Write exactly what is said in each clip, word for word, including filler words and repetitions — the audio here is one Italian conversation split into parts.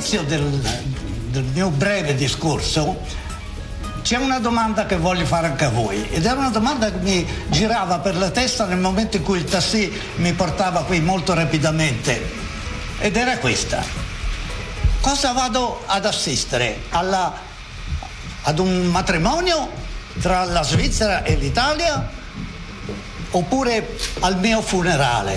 all'inizio del, del mio breve discorso c'è una domanda che voglio fare anche a voi, ed era una domanda che mi girava per la testa nel momento in cui il taxi mi portava qui molto rapidamente, ed era questa: cosa vado ad assistere? Alla, ad un matrimonio tra la Svizzera e l'Italia, oppure al mio funerale?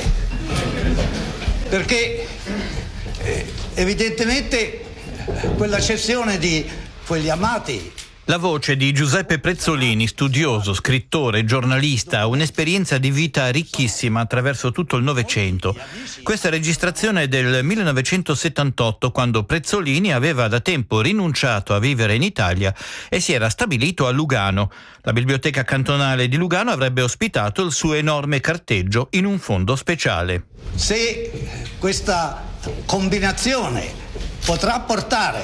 Perché eh, evidentemente quella cessione di quegli amati. La voce di Giuseppe Prezzolini, studioso, scrittore, giornalista, un'esperienza di vita ricchissima attraverso tutto il Novecento. Questa registrazione è del millenovecentosettantotto, quando Prezzolini aveva da tempo rinunciato a vivere in Italia e si era stabilito a Lugano. La biblioteca cantonale di Lugano avrebbe ospitato il suo enorme carteggio in un fondo speciale. Se questa combinazione potrà portare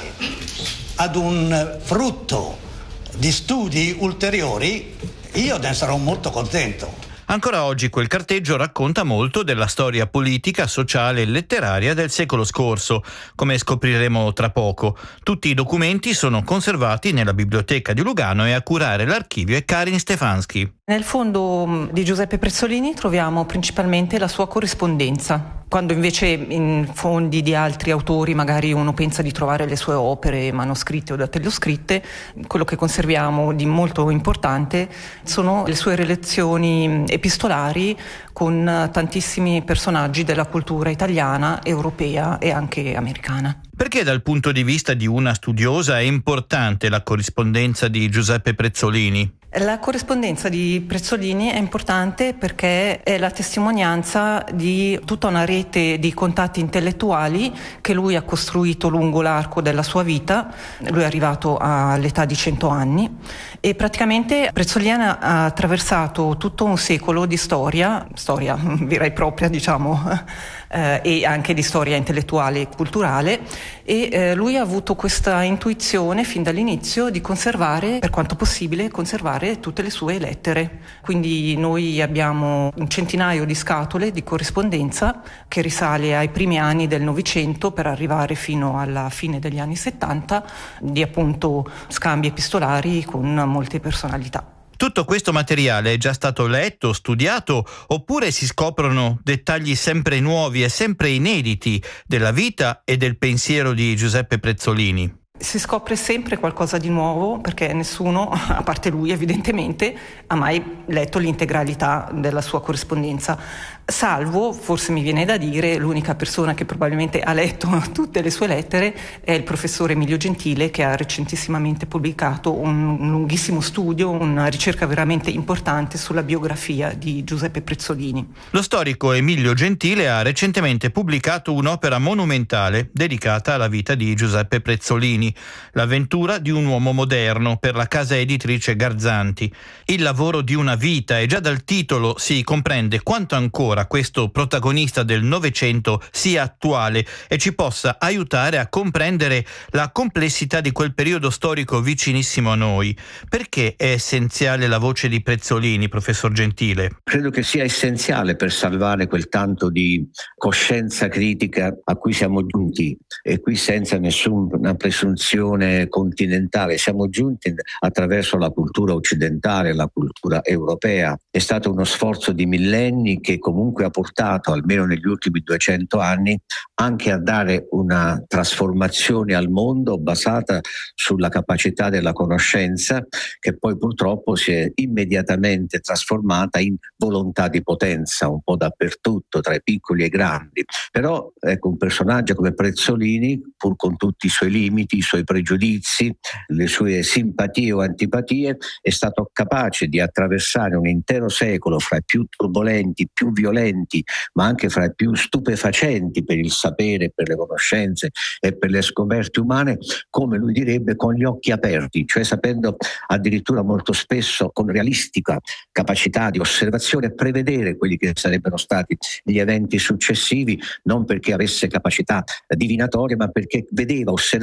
ad un frutto di studi ulteriori, io ne sarò molto contento. Ancora oggi quel carteggio racconta molto della storia politica, sociale e letteraria del secolo scorso, come scopriremo tra poco. Tutti i documenti sono conservati nella biblioteca di Lugano e a curare l'archivio è Karin Stefanski. Nel fondo di Giuseppe Prezzolini troviamo principalmente la sua corrispondenza. Quando invece in fondi di altri autori magari uno pensa di trovare le sue opere manoscritte o dattiloscritte, quello che conserviamo di molto importante sono le sue relazioni epistolari con tantissimi personaggi della cultura italiana, europea e anche americana. Perché dal punto di vista di una studiosa è importante la corrispondenza di Giuseppe Prezzolini? La corrispondenza di Prezzolini è importante perché è la testimonianza di tutta una rete di contatti intellettuali che lui ha costruito lungo l'arco della sua vita. Lui è arrivato all'età di cento anni e praticamente Prezzolini ha attraversato tutto un secolo di storia, storia vera e propria diciamo, eh, e anche di storia intellettuale e culturale, e eh, lui ha avuto questa intuizione fin dall'inizio di conservare, per quanto possibile, conservare tutte le sue lettere. Quindi noi abbiamo un centinaio di scatole di corrispondenza che risale ai primi anni del Novecento per arrivare fino alla fine degli anni settanta, di appunto scambi epistolari con molte personalità. Tutto questo materiale è già stato letto, studiato, oppure si scoprono dettagli sempre nuovi e sempre inediti della vita e del pensiero di Giuseppe Prezzolini? Si scopre sempre qualcosa di nuovo perché nessuno, a parte lui evidentemente, ha mai letto l'integralità della sua corrispondenza, salvo, forse mi viene da dire, l'unica persona che probabilmente ha letto tutte le sue lettere è il professore Emilio Gentile, che ha recentissimamente pubblicato un lunghissimo studio, una ricerca veramente importante sulla biografia di Giuseppe Prezzolini. Lo storico Emilio Gentile ha recentemente pubblicato un'opera monumentale dedicata alla vita di Giuseppe Prezzolini, L'avventura di un uomo moderno, per la casa editrice Garzanti. Il lavoro di una vita, e già dal titolo si comprende quanto ancora questo protagonista del Novecento sia attuale e ci possa aiutare a comprendere la complessità di quel periodo storico vicinissimo a noi. Perché è essenziale la voce di Prezzolini, professor Gentile? Credo che sia essenziale per salvare quel tanto di coscienza critica a cui siamo giunti, e qui senza nessuna presunzione continentale. Siamo giunti attraverso la cultura occidentale, la cultura europea. È stato uno sforzo di millenni che comunque ha portato, almeno negli ultimi duecento anni, anche a dare una trasformazione al mondo basata sulla capacità della conoscenza, che poi purtroppo si è immediatamente trasformata in volontà di potenza un po' dappertutto, tra i piccoli e i grandi. Però ecco, un personaggio come Prezzolini, pur con tutti i suoi limiti, i suoi pregiudizi, le sue simpatie o antipatie, è stato capace di attraversare un intero secolo fra i più turbolenti, più violenti, ma anche fra i più stupefacenti per il sapere, per le conoscenze e per le scoperte umane, come lui direbbe, con gli occhi aperti, cioè sapendo addirittura molto spesso con realistica capacità di osservazione prevedere quelli che sarebbero stati gli eventi successivi, non perché avesse capacità divinatoria, ma perché vedeva, osservava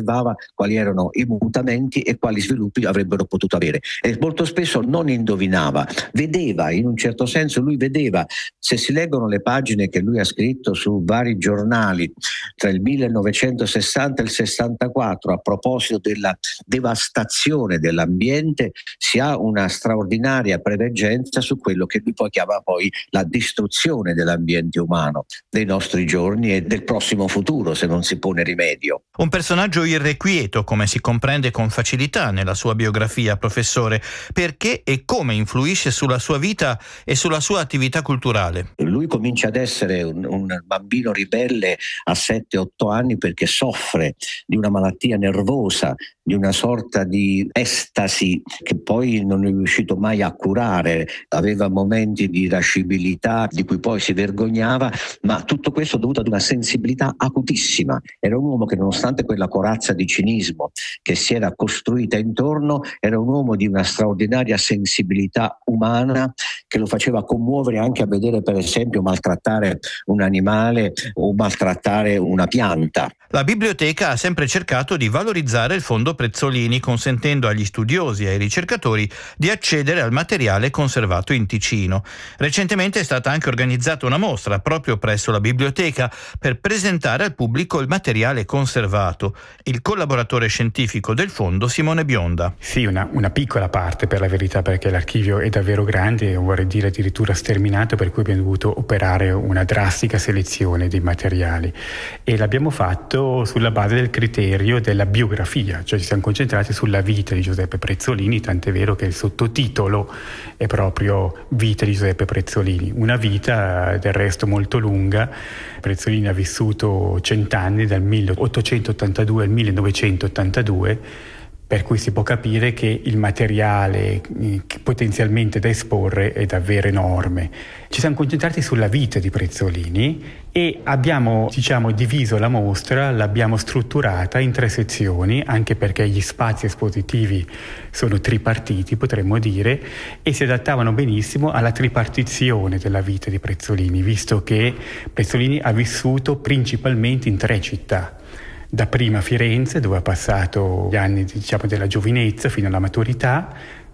quali erano i mutamenti e quali sviluppi avrebbero potuto avere. E molto spesso non indovinava, vedeva, in un certo senso lui vedeva. Se si leggono le pagine che lui ha scritto su vari giornali tra il millenovecentosessanta e il sessantaquattro a proposito della devastazione dell'ambiente, si ha una straordinaria preveggenza su quello che lui poi chiama poi la distruzione dell'ambiente umano dei nostri giorni e del prossimo futuro, se non si pone rimedio. Un personaggio irrequieto, come si comprende con facilità nella sua biografia, professore. Perché e come influisce sulla sua vita e sulla sua attività culturale? Lui comincia ad essere un, un bambino ribelle a sette otto anni perché soffre di una malattia nervosa, di una sorta di estasi che poi non è riuscito mai a curare. Aveva momenti di irascibilità di cui poi si vergognava, ma tutto questo dovuto ad una sensibilità acutissima. Era un uomo che, nonostante quella corazza di cinismo che si era costruita intorno, era un uomo di una straordinaria sensibilità umana che lo faceva commuovere anche a vedere, per esempio, maltrattare un animale o maltrattare una pianta. La biblioteca ha sempre cercato di valorizzare il fondo Prezzolini, consentendo agli studiosi e ai ricercatori di accedere al materiale conservato in Ticino. Recentemente è stata anche organizzata una mostra proprio presso la biblioteca per presentare al pubblico il materiale conservato. Il collaboratore scientifico del fondo, Simone Bionda. Sì, una, una piccola parte per la verità, perché l'archivio è davvero grande, vorrei dire addirittura sterminato, per cui abbiamo dovuto operare una drastica selezione dei materiali e l'abbiamo fatto sulla base del criterio della biografia, cioè ci siamo concentrati sulla vita di Giuseppe Prezzolini, tant'è vero che il sottotitolo è proprio Vita di Giuseppe Prezzolini, una vita del resto molto lunga. Prezzolini ha vissuto cent'anni, dal milleottocentottantadue al millenovecentottantadue, per cui si può capire che il materiale potenzialmente da esporre è davvero enorme. Ci siamo concentrati sulla vita di Prezzolini e abbiamo, diciamo, diviso la mostra, l'abbiamo strutturata in tre sezioni, anche perché gli spazi espositivi sono tripartiti, potremmo dire, e si adattavano benissimo alla tripartizione della vita di Prezzolini, visto che Prezzolini ha vissuto principalmente in tre città. Dapprima Firenze, dove ha passato gli anni, diciamo, della giovinezza fino alla maturità,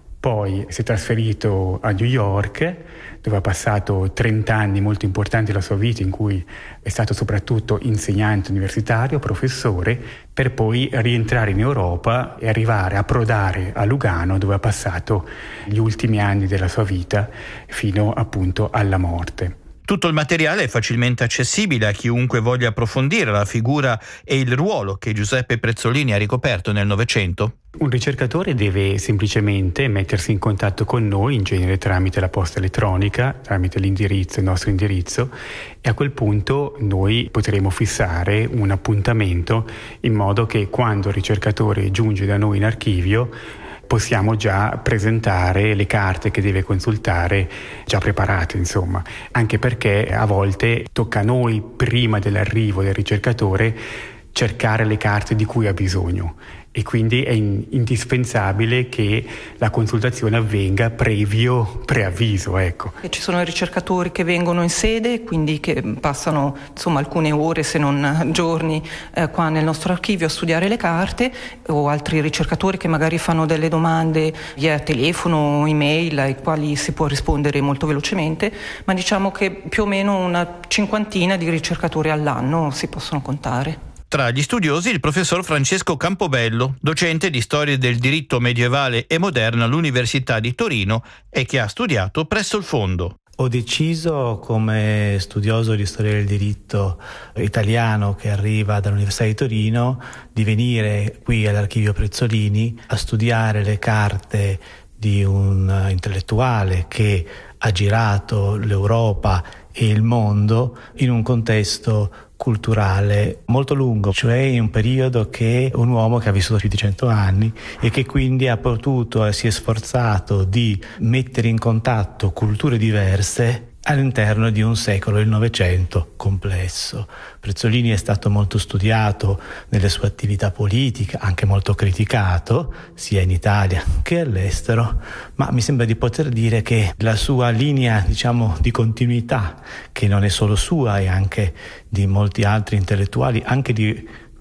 poi si è trasferito a New York, dove ha passato trenta anni molto importanti della sua vita, in cui è stato soprattutto insegnante universitario, professore, per poi rientrare in Europa e arrivare, approdare a Lugano, dove ha passato gli ultimi anni della sua vita fino appunto alla morte. Tutto il materiale è facilmente accessibile a chiunque voglia approfondire la figura e il ruolo che Giuseppe Prezzolini ha ricoperto nel Novecento? Un ricercatore deve semplicemente mettersi in contatto con noi, in genere tramite la posta elettronica, tramite l'indirizzo, il nostro indirizzo, e a quel punto noi potremo fissare un appuntamento in modo che quando il ricercatore giunge da noi in archivio possiamo già presentare le carte che deve consultare già preparate, insomma, anche perché a volte tocca a noi, prima dell'arrivo del ricercatore, cercare le carte di cui ha bisogno. E quindi è in, indispensabile che la consultazione avvenga previo preavviso, ecco. Ci sono i ricercatori che vengono in sede, quindi che passano insomma alcune ore, se non giorni, eh, qua nel nostro archivio a studiare le carte, o altri ricercatori che magari fanno delle domande via telefono o email ai quali si può rispondere molto velocemente, ma diciamo che più o meno una cinquantina di ricercatori all'anno si possono contare. Tra gli studiosi il professor Francesco Campobello, docente di storia del diritto medievale e moderno all'Università di Torino e che ha studiato presso il fondo. Ho deciso, come studioso di storia del diritto italiano che arriva dall'Università di Torino, di venire qui all'Archivio Prezzolini a studiare le carte di un intellettuale che ha girato l'Europa e il mondo in un contesto culturale molto lungo, cioè in un periodo che un uomo che ha vissuto più di cento anni e che quindi ha potuto e si è sforzato di mettere in contatto culture diverse all'interno di un secolo, il Novecento, complesso. Prezzolini è stato molto studiato nelle sue attività politiche, anche molto criticato, sia in Italia che all'estero, ma mi sembra di poter dire che la sua linea, diciamo, di continuità, che non è solo sua, e anche di molti altri intellettuali, anche di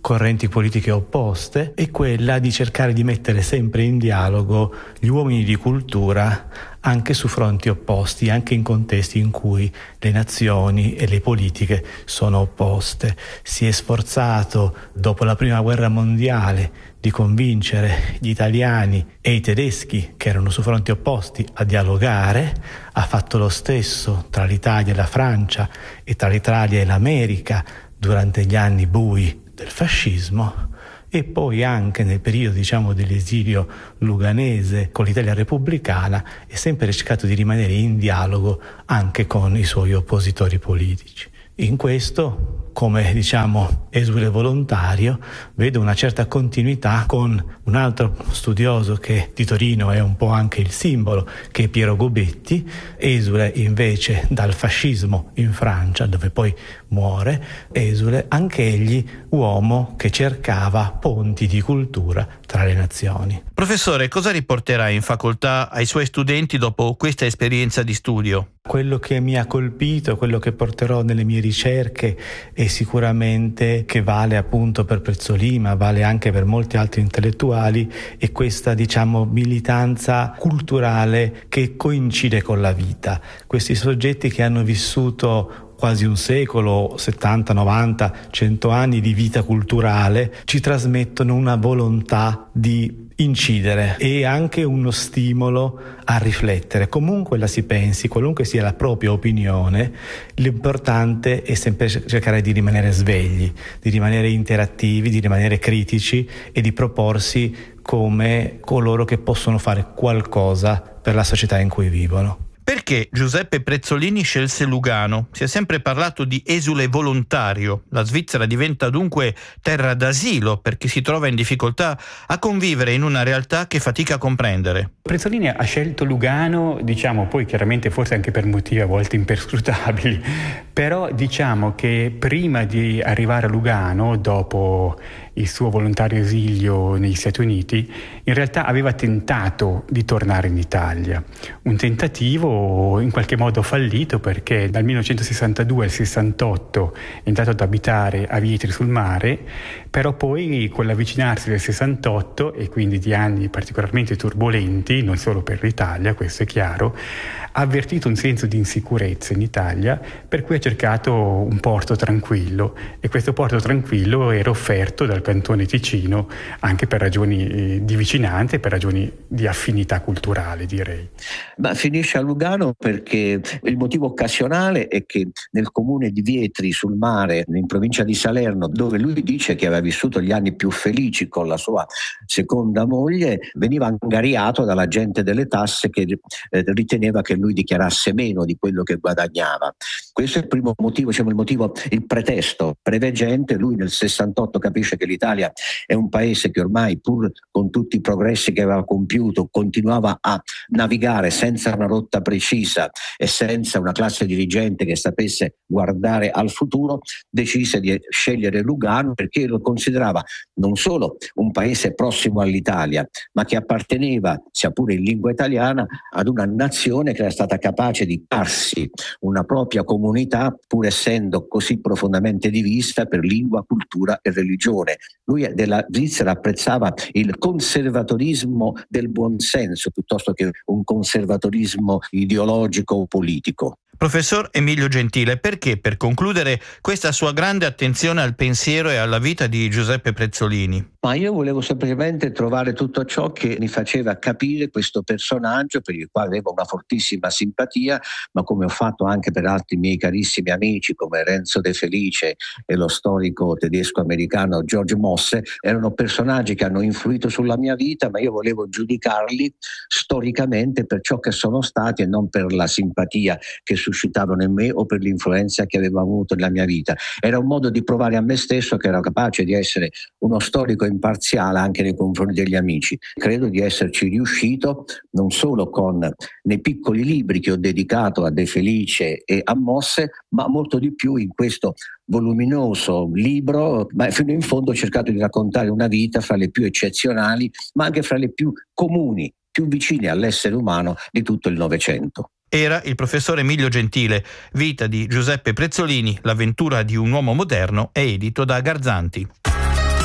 correnti politiche opposte e quella di cercare di mettere sempre in dialogo gli uomini di cultura anche su fronti opposti, anche in contesti in cui le nazioni e le politiche sono opposte. Si è sforzato, dopo la Prima Guerra Mondiale, di convincere gli italiani e i tedeschi, che erano su fronti opposti, a dialogare. Ha fatto lo stesso tra l'Italia e la Francia e tra l'Italia e l'America durante gli anni bui del fascismo, e poi anche nel periodo, diciamo, dell'esilio luganese con l'Italia repubblicana è sempre cercato di rimanere in dialogo anche con i suoi oppositori politici. In questo, come diciamo esule volontario, vedo una certa continuità con un altro studioso che di Torino è un po' anche il simbolo, che è Piero Gobetti, esule invece dal fascismo in Francia, dove poi muore, esule anch'egli uomo che cercava ponti di cultura tra le nazioni. Professore, cosa riporterà in facoltà ai suoi studenti dopo questa esperienza di studio? Quello che mi ha colpito, quello che porterò nelle mie ricerche è sicuramente, che vale appunto per Prezzolini, ma vale anche per molti altri intellettuali, è questa, diciamo, militanza culturale che coincide con la vita. Questi soggetti che hanno vissuto quasi un secolo, settanta, novanta, cento anni di vita culturale, ci trasmettono una volontà di incidere e anche uno stimolo a riflettere. Comunque la si pensi, qualunque sia la propria opinione, l'importante è sempre cercare di rimanere svegli, di rimanere interattivi, di rimanere critici e di proporsi come coloro che possono fare qualcosa per la società in cui vivono. Perché Giuseppe Prezzolini scelse Lugano? Si è sempre parlato di esule volontario. La Svizzera diventa dunque terra d'asilo per chi si trova in difficoltà a convivere in una realtà che fatica a comprendere. Prezzolini ha scelto Lugano, diciamo, poi chiaramente forse anche per motivi a volte imperscrutabili, però diciamo che prima di arrivare a Lugano, dopo il suo volontario esilio negli Stati Uniti, in realtà aveva tentato di tornare in Italia. Un tentativo in qualche modo fallito, perché dal millenovecentosessantadue al sessantotto è entrato ad abitare a Vietri sul Mare, però poi con l'avvicinarsi del sessantotto, e quindi di anni particolarmente turbolenti, non solo per l'Italia, questo è chiaro, ha avvertito un senso di insicurezza in Italia, per cui ha cercato un porto tranquillo, e questo porto tranquillo era offerto dal Cantone Ticino anche per ragioni di vicinanza e per ragioni di affinità culturale, direi. Ma finisce a Lugano perché il motivo occasionale è che nel comune di Vietri sul Mare, in provincia di Salerno, dove lui dice che aveva vissuto gli anni più felici con la sua seconda moglie, veniva angariato dalla gente delle tasse che eh, riteneva che lui dichiarasse meno di quello che guadagnava. Questo è il primo motivo, diciamo il motivo, il pretesto preveggente. Lui nel sessantotto capisce che l'Italia è un paese che ormai, pur con tutti i progressi che aveva compiuto, continuava a navigare senza una rotta precisa e senza una classe dirigente che sapesse guardare al futuro. Decise di scegliere Lugano perché lo considerava non solo un paese prossimo all'Italia, ma che apparteneva, sia pure in lingua italiana, ad una nazione che era stata capace di darsi una propria comunità, pur essendo così profondamente divisa per lingua, cultura e religione. Lui della Svizzera apprezzava il conservatorismo del buonsenso piuttosto che un conservatorismo ideologico o politico. Professor Emilio Gentile, perché per concludere questa sua grande attenzione al pensiero e alla vita di Giuseppe Prezzolini? Ma io volevo semplicemente trovare tutto ciò che mi faceva capire questo personaggio, per il quale avevo una fortissima simpatia, ma come ho fatto anche per altri miei carissimi amici come Renzo De Felice e lo storico tedesco-americano George Mosse. Erano personaggi che hanno influito sulla mia vita, ma io volevo giudicarli storicamente per ciò che sono stati e non per la simpatia che suscitavano in me o per l'influenza che avevo avuto nella mia vita. Era un modo di provare a me stesso che ero capace di essere uno storico imparziale anche nei confronti degli amici. Credo di esserci riuscito non solo con nei piccoli libri che ho dedicato a De Felice e a Mosse, ma molto di più in questo voluminoso libro, ma fino in fondo ho cercato di raccontare una vita fra le più eccezionali, ma anche fra le più comuni, più vicine all'essere umano di tutto il Novecento. Era il professor Emilio Gentile. Vita di Giuseppe Prezzolini, l'avventura di un uomo moderno, è edito da Garzanti.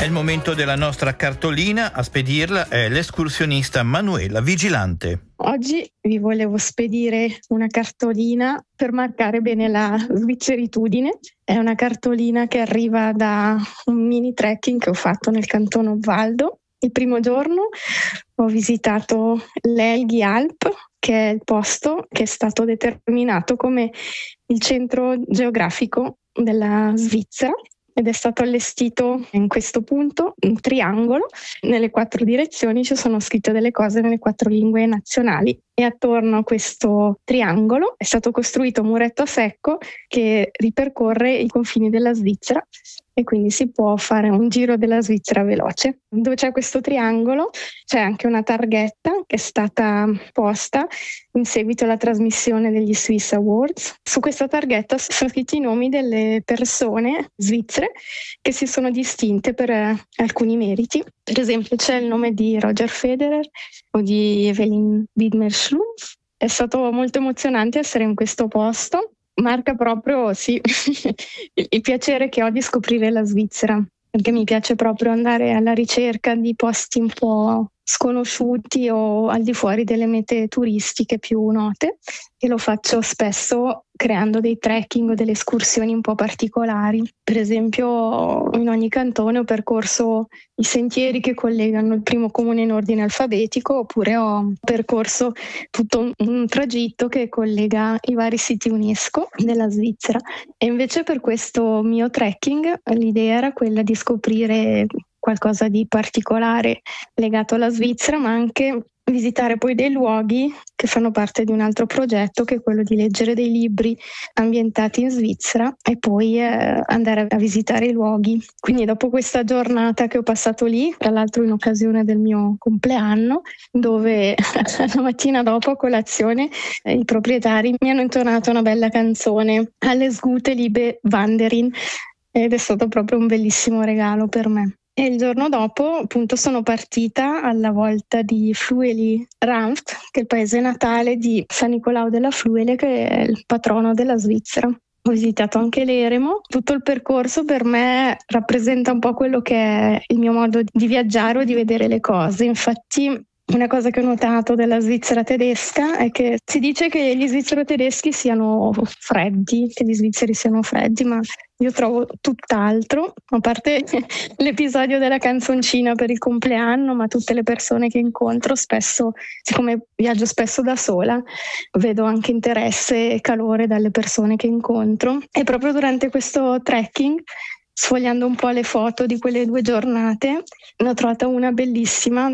il momento della nostra cartolina. A spedirla è l'escursionista Manuela Vigilante. Oggi vi volevo spedire una cartolina per marcare bene la svizzeritudine. È una cartolina che arriva da un mini trekking che ho fatto nel canton Obvaldo. Il primo giorno ho visitato l'Elgi Alp, che è il posto che è stato determinato come il centro geografico della Svizzera, ed è stato allestito in questo punto un triangolo. Nelle quattro direzioni ci sono scritte delle cose nelle quattro lingue nazionali, e attorno a questo triangolo è stato costruito un muretto a secco che ripercorre i confini della Svizzera, e quindi si può fare un giro della Svizzera veloce. Dove c'è questo triangolo c'è anche una targhetta che è stata posta in seguito alla trasmissione degli Swiss Awards. Su questa targhetta sono scritti i nomi delle persone svizzere che si sono distinte per eh, alcuni meriti. Per esempio c'è il nome di Roger Federer o di Evelyn Widmer-Schlumpf. È stato molto emozionante essere in questo posto. Marca proprio, sì, il piacere che ho di scoprire la Svizzera, perché mi piace proprio andare alla ricerca di posti un po' sconosciuti o al di fuori delle mete turistiche più note, e lo faccio spesso creando dei trekking o delle escursioni un po' particolari. Per esempio, in ogni cantone ho percorso i sentieri che collegano il primo comune in ordine alfabetico, oppure ho percorso tutto un, un tragitto che collega i vari siti UNESCO della Svizzera. E invece per questo mio trekking l'idea era quella di scoprire qualcosa di particolare legato alla Svizzera, ma anche visitare poi dei luoghi che fanno parte di un altro progetto, che è quello di leggere dei libri ambientati in Svizzera e poi eh, andare a visitare i luoghi. Quindi dopo questa giornata che ho passato lì, tra l'altro in occasione del mio compleanno, dove la mattina dopo a colazione eh, i proprietari mi hanno intonato una bella canzone, Alles Gute Liebe Wanderin, ed è stato proprio un bellissimo regalo per me. E il giorno dopo, appunto, sono partita alla volta di Flueli-Ranft, che è il paese natale di San Nicolao della Fluele, che è il patrono della Svizzera. Ho visitato anche l'eremo. Tutto il percorso per me rappresenta un po' quello che è il mio modo di viaggiare o di vedere le cose. Infatti, una cosa che ho notato della Svizzera tedesca è che si dice che gli svizzero-tedeschi siano freddi, che gli svizzeri siano freddi, ma io trovo tutt'altro, a parte l'episodio della canzoncina per il compleanno, ma tutte le persone che incontro spesso, siccome viaggio spesso da sola, vedo anche interesse e calore dalle persone che incontro. E proprio durante questo trekking, sfogliando un po' le foto di quelle due giornate, ne ho trovata una bellissima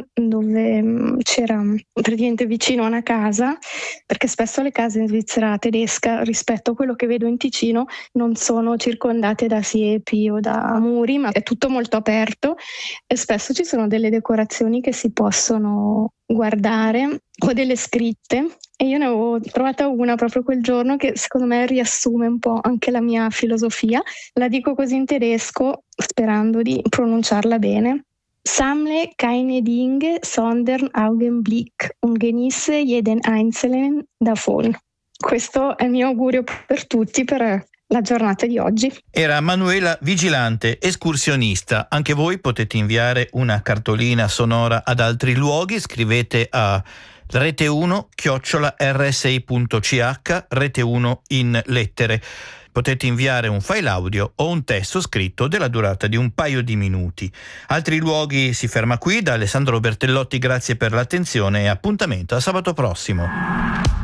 dove c'era praticamente vicino a una casa, perché spesso le case in Svizzera tedesca rispetto a quello che vedo in Ticino non sono circondate da siepi o da muri, ma è tutto molto aperto, e spesso ci sono delle decorazioni che si possono guardare o delle scritte, e io ne avevo trovata una proprio quel giorno che secondo me riassume un po' anche la mia filosofia. La dico così in tedesco sperando di pronunciarla bene. Sammle keine Dinge, sondern Augenblick und genieße jeden einzelnen davon. Questo è il mio augurio per tutti per la giornata di oggi. Era Manuela Vigilante, escursionista. Anche voi potete inviare una cartolina sonora ad altri luoghi. Scrivete a rete uno chiocciola erre esse i punto ci acca, rete uno in lettere. Potete inviare un file audio o un testo scritto della durata di un paio di minuti. Altri luoghi si ferma qui. Da Alessandro Bertellotti grazie per l'attenzione e appuntamento a sabato prossimo.